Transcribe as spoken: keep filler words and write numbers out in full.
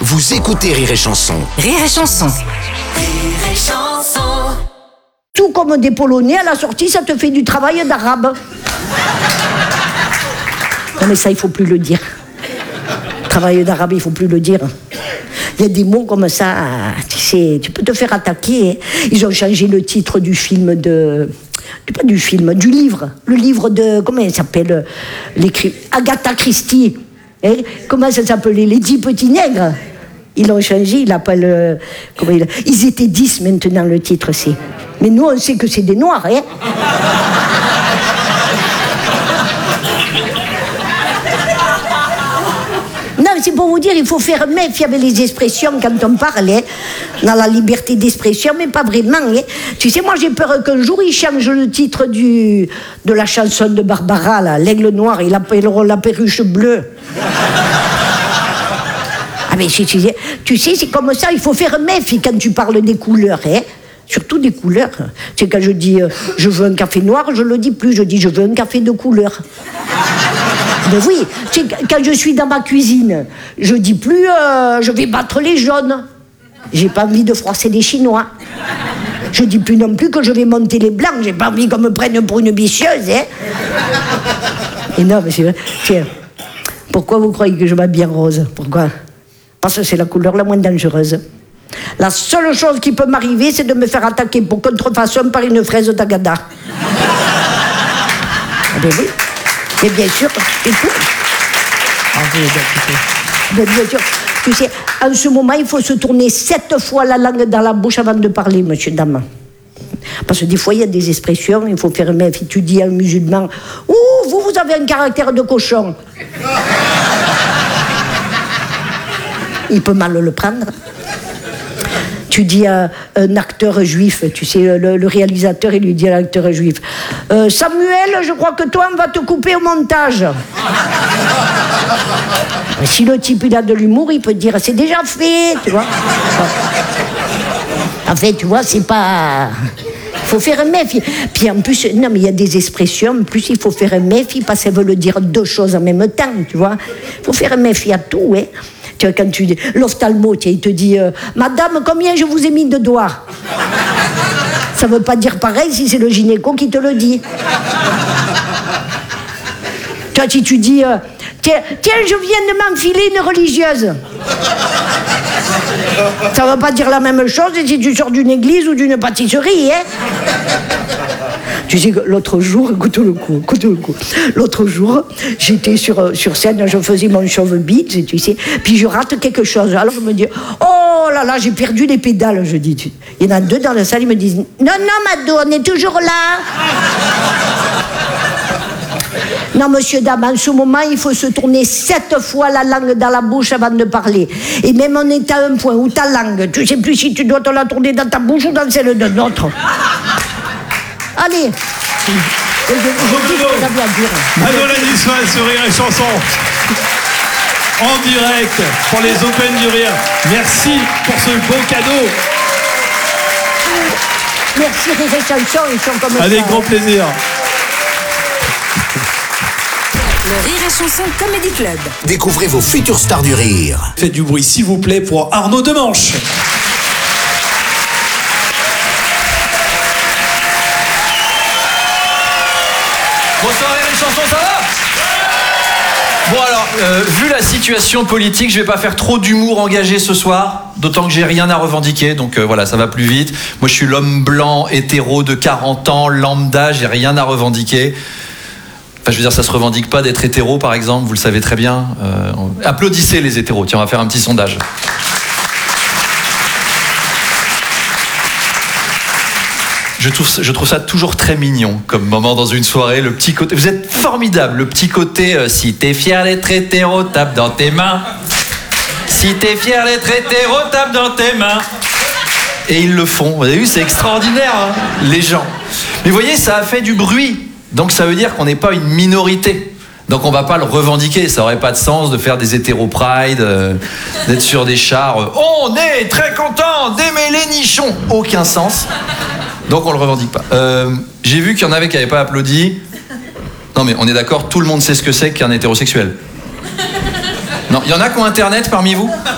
Vous écoutez Rire et Chanson. Rire et Chanson. Rire et Chanson. Tout comme des Polonais, à la sortie, ça te fait du travail d'arabe. Non mais ça, il faut plus le dire. Travail d'arabe, il faut plus le dire. Il y a des mots comme ça, tu sais, tu peux te faire attaquer. Ils ont changé le titre du film de... Pas du film, du livre. Le livre de... Comment il s'appelle l'écrit Agatha Christie. Hein, comment ça s'appelait? Les dix petits nègres. Ils l'ont changé, il appelle... Euh, comment il... Ils étaient dix maintenant, le titre, c'est... Mais nous, on sait que c'est des noirs, hein. Non, c'est pour vous dire, il faut faire méfier avec les expressions quand on parle, hein, dans la liberté d'expression, mais pas vraiment. Hein. Tu sais, moi, j'ai peur qu'un jour, ils changent le titre du, de la chanson de Barbara, là, l'aigle noir, ils l'appelleront la perruche bleue. Ah, mais tu sais, tu sais, c'est comme ça, il faut faire méfier quand tu parles des couleurs, hein. Surtout des couleurs. C'est quand je dis euh, je veux un café noir, je le dis plus, je dis je veux un café de couleur. Mais oui, c'est quand je suis dans ma cuisine, je dis plus euh, je vais battre les jaunes. J'ai pas envie de froisser les Chinois. Je dis plus non plus que je vais monter les blancs, j'ai pas envie qu'on me prenne pour une vicieuse, hein. Et non, mais c'est vrai. Tiens, pourquoi vous croyez que je m'habille en rose? Pourquoi? Parce que c'est la couleur la moins dangereuse. La seule chose qui peut m'arriver, c'est de me faire attaquer pour contrefaçon par une fraise d'Agadha. Ah ben oui, et bien sûr, c'est tout. Ah oui, bien, bien sûr. Tu sais, en ce moment, il faut se tourner sept fois la langue dans la bouche avant de parler, monsieur, dame. Parce que des fois, il y a des expressions, il faut faire méfier. Tu dis à un musulman, ouh, vous, vous avez un caractère de cochon. Il peut mal le prendre. Tu dis à un acteur juif, tu sais, le, le réalisateur, il lui dit à l'acteur juif, euh, Samuel, je crois que toi, on va te couper au montage. Si le type il a de l'humour, il peut dire, c'est déjà fait, tu vois. En fait, tu vois, c'est pas... Il faut faire un méfier. Puis en plus, non, mais il y a des expressions, en plus, il faut faire un méfier parce qu'elles veulent dire deux choses en même temps, tu vois. Il faut faire un méfier à tout, hein. Tu vois, quand tu dis, l'ophtalmo, il te dit, euh, Madame, combien je vous ai mis de doigts? Ça veut pas dire pareil si c'est le gynéco qui te le dit. Toi, si tu dis, euh, tiens, tiens, je viens de m'enfiler une religieuse. Ça veut pas dire la même chose si tu sors d'une église ou d'une pâtisserie, hein. Tu sais que l'autre jour, écoute le coup, écoute le coup. L'autre jour, j'étais sur, sur scène, je faisais mon show beat, tu sais, puis je rate quelque chose. Alors je me dis, oh là là, j'ai perdu les pédales, je dis. Il y en a deux dans la salle, ils me disent, non, non, Mado, on est toujours là. Non, monsieur, dame, en ce moment, il faut se tourner sept fois la langue dans la bouche avant de parler. Et même on est à un point où ta langue, tu sais plus si tu dois te la tourner dans ta bouche ou dans celle de l'autre. Allez. Je, je, je dis ce que j'avais à dire. Manon Nisman sur Rire et Chanson. En direct pour les Open du Rire. Merci pour ce beau cadeau. Merci Rire et Chanson, ils sont comme ça. Avec grand plaisir. Le Rire et Chanson Comedy Club. Découvrez vos futures stars du rire. Faites du bruit, s'il vous plaît, pour Arnaud Demanche. Bonsoir Rire et Chanson, ça va? Bon alors, euh, vu la situation politique, je vais pas faire trop d'humour engagé ce soir, d'autant que j'ai rien à revendiquer, donc euh, voilà, ça va plus vite. Moi je suis l'homme blanc, hétéro de quarante ans, lambda, j'ai rien à revendiquer. Enfin je veux dire, ça se revendique pas d'être hétéro par exemple, vous le savez très bien. Euh, applaudissez les hétéros, tiens on va faire un petit sondage. Je trouve, je trouve ça toujours très mignon comme moment dans une soirée, le petit côté... Vous êtes formidable, le petit côté euh, si t'es fier d'être hétéro, tape dans tes mains. Si t'es fier d'être hétéro, tape dans tes mains. Et ils le font, vous avez vu, c'est extraordinaire, hein, les gens. Mais vous voyez, ça a fait du bruit, donc ça veut dire qu'on n'est pas une minorité. Donc on va pas le revendiquer, ça aurait pas de sens de faire des hétéro-pride, euh, d'être sur des chars. Euh, on est très content d'aimer les nichons. Aucun sens. Donc on le revendique pas. Euh, j'ai vu qu'il y en avait qui n'avaient pas applaudi. Non mais on est d'accord, tout le monde sait ce que c'est qu'un hétérosexuel. Non, il y en a qui ont internet parmi vous ?